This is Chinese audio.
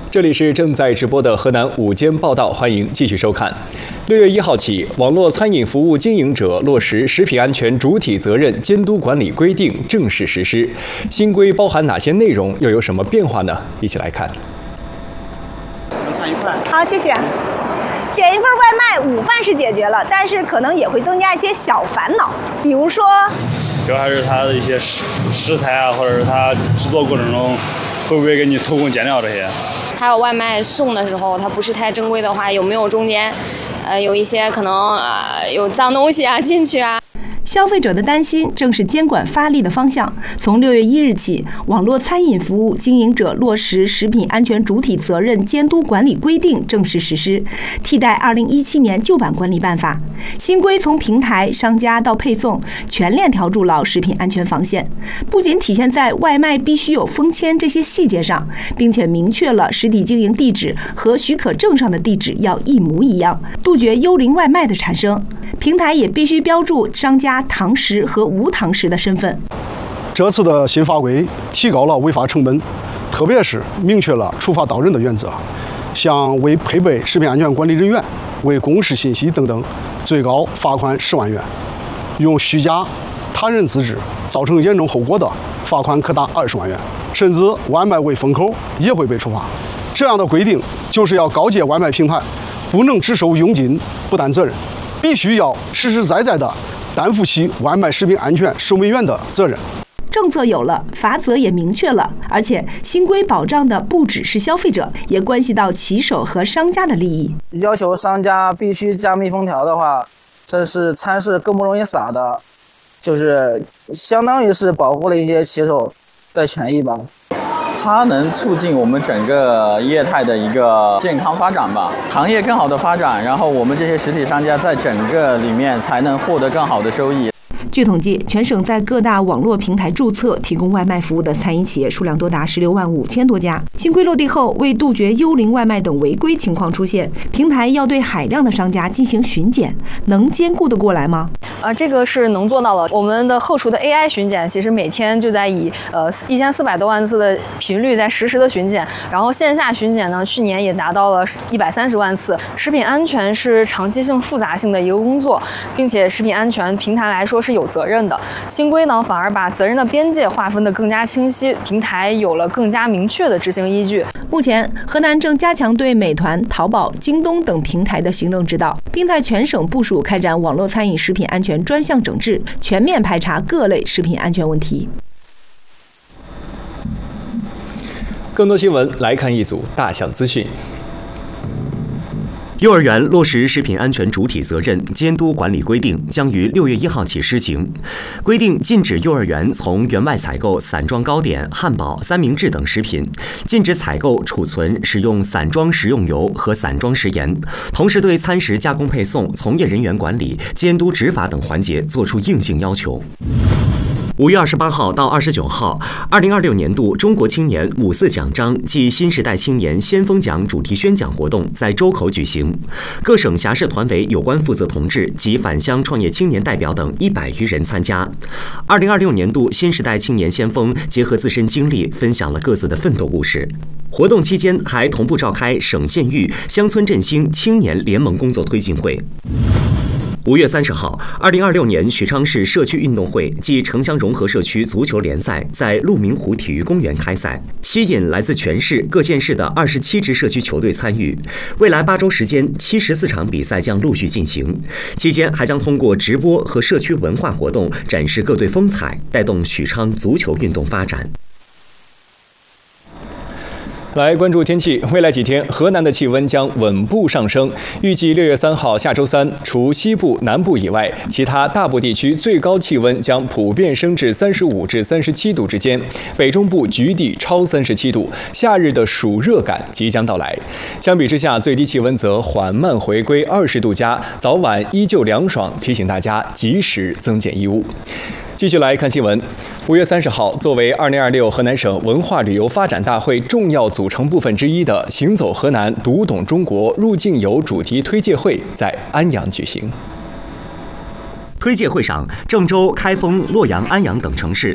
这里是正在直播的河南午间报道，欢迎继续收看。6月1号起，网络餐饮服务经营者落实食品安全主体责任监督管理规定正式实施。新规包含哪些内容，又有什么变化呢？一起来看。 好，谢谢。点一份外卖，午饭是解决了，但是可能也会增加一些小烦恼，比如说， 主要还是它的一些食材啊，或者是它制作过程中会不会给你偷工减料这些。 还有外卖送的时候，它不是太正规的话，有没有中间，有一些可能有脏东西啊进去啊。 消费者的担心正是监管发力的方向。从6月1日起，网络餐饮服务经营者落实食品安全主体责任监督管理规定正式实施，替代2017年旧版管理办法。新规从平台、商家到配送，全链条筑牢食品安全防线。不仅体现在外卖必须有封签这些细节上，并且明确了实体经营地址和许可证上的地址要一模一样，杜绝幽灵外卖的产生。平台也必须标注商家堂食和无堂食的身份。 这次的新法规提高了违法成本，特别是明确了处罚到人的原则，像未配备食品安全管理人员、未公示信息等等，最高罚款10万元；用虚假他人资质造成严重后果的，罚款可达20万元，甚至外卖未封口也会被处罚。这样的规定就是要告诫外卖平台，不能只收佣金不担责任，必须要实实在在的担负起外卖食品安全守门员的责任。 政策有了，罚则也明确了，而且新规保障的不只是消费者，也关系到骑手和商家的利益。 要求商家必须加密封条的话，这是餐是更不容易撒的，就是相当于是保护了一些骑手的权益吧。 它能促进我们整个业态的一个健康发展吧，行业更好的发展，然后我们这些实体商家在整个里面才能获得更好的收益。 据统计，全省在各大网络平台注册提供外卖服务的餐饮企业数量多达16万5千多家。新规落地后，为杜绝幽灵外卖等违规情况出现，平台要对海量的商家进行巡检，能兼顾得过来吗？ 这个是能做到了。我们的后厨的 AI 巡检，其实每天就在以1400多万次的频率在实时的巡检，然后线下巡检呢，去年也达到了130万次。食品安全是长期性、复杂性的一个工作，并且食品安全平台来说是有责任的。新规呢，反而把责任的边界划分得更加清晰，平台有了更加明确的执行依据。 目前，河南正加强对美团、淘宝、京东等平台的行政指导，并在全省部署开展网络餐饮食品安全专项整治，全面排查各类食品安全问题。 更多新闻来看一组大象资讯。 幼儿园落实食品安全主体责任监督管理规定将于6月1号起施行。规定禁止幼儿园从园外采购散装糕点、汉堡、三明治等食品，禁止采购、储存、使用散装食用油和散装食盐，同时对餐食加工配送、从业人员管理、监督执法等环节作出硬性要求。5月28号到29号，2026年度中国青年5·4奖章暨新时代青年先锋奖主题宣讲活动在周口举行，各省辖市团委有关负责同志及返乡创业青年代表等100余人参加。2026年度新时代青年先锋结合自身经历，分享了各自的奋斗故事。活动期间还同步召开省县域乡村振兴青年联盟工作推进会。5月30号，2026年许昌市社区运动会暨城乡融合社区足球联赛在鹿鸣湖体育公园开赛，吸引来自全市各县市的27支社区球队参与。未来8周时间，74场比赛将陆续进行，期间还将通过直播和社区文化活动展示各队风采，带动许昌足球运动发展。 来关注天气，未来几天，河南的气温将稳步上升。预计6月3号下周三，除西部、南部以外，其他大部地区最高气温将普遍升至35至37度之间，北中部局地超37度，夏日的暑热感即将到来。相比之下，最低气温则缓慢回归20度加，早晚依旧凉爽，提醒大家及时增减衣物。继续来看新闻。5月30号，作为2026河南省文化旅游发展大会重要组成部分之一的“行走河南，读懂中国”入境游主题推介会在安阳举行。 推介会上，郑州、开封、洛阳、安阳等城市